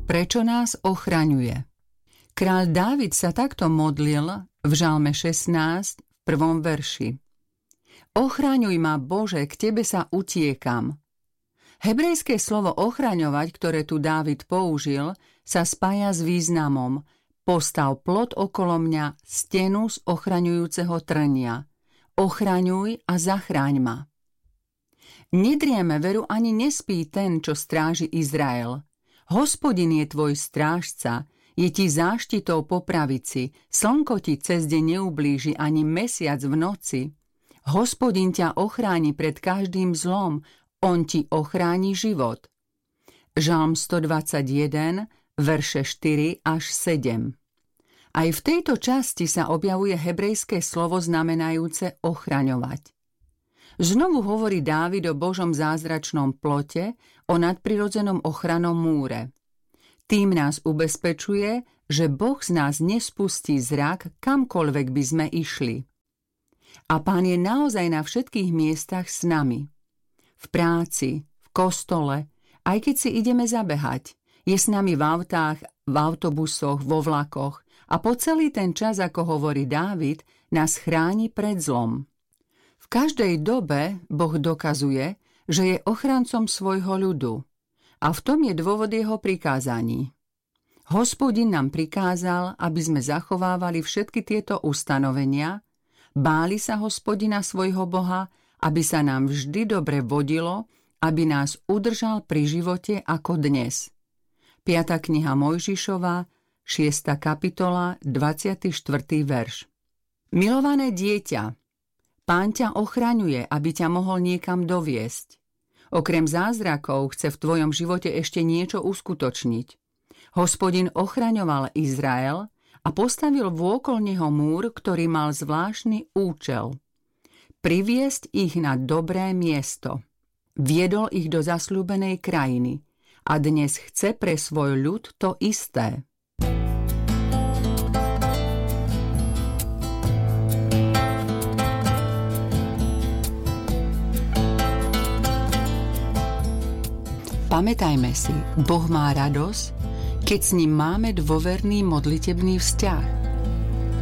Prečo nás ochraňuje? Kráľ Dávid sa takto modlil v Žalme 16 v 1. verši. Ochraňuj ma, Bože, k Tebe sa utiekam. Hebrejské slovo ochraňovať, ktoré tu Dávid použil, sa spája s významom postav plot okolo mňa, stenu z ochraňujúceho trnia. Ochraňuj a zachráň ma. Nedrieme veru ani nespí ten, čo stráži Izrael. Hospodin je tvoj strážca, je ti záštitou po pravici, slnko ti cez deň neublíži ani mesiac v noci. Hospodin ťa ochráni pred každým zlom, on ti ochráni život. Žalm 121, verše 4 až 7. Aj v tejto časti sa objavuje hebrejské slovo znamenajúce ochraňovať. Znovu hovorí Dávid o Božom zázračnom plote, o nadprirodzenom ochrannom múre. Tým nás ubezpečuje, že Boh z nás nespustí zrak, kamkoľvek by sme išli. A Pán je naozaj na všetkých miestach s nami. V práci, v kostole, aj keď si ideme zabehať. Je s nami v autách, v autobusoch, vo vlakoch a po celý ten čas, ako hovorí Dávid, nás chráni pred zlom. V každej dobe Boh dokazuje, že je ochrancom svojho ľudu. A v tom je dôvod jeho prikázaní. Hospodin nám prikázal, aby sme zachovávali všetky tieto ustanovenia, báli sa Hospodina svojho Boha, aby sa nám vždy dobre vodilo, aby nás udržal pri živote ako dnes. 5. kniha Mojžišova, 6. kapitola, 24. verš. Milované dieťa, Pán ťa ochraňuje, aby ťa mohol niekam doviesť. Okrem zázrakov chce v tvojom živote ešte niečo uskutočniť. Hospodin ochraňoval Izrael a postavil vôkol neho múr, ktorý mal zvláštny účel. Priviesť ich na dobré miesto. Viedol ich do zasľúbenej krajiny a dnes chce pre svoj ľud to isté. Pamätajme si, Boh má radosť, keď s ním máme dôverný modlitebný vzťah.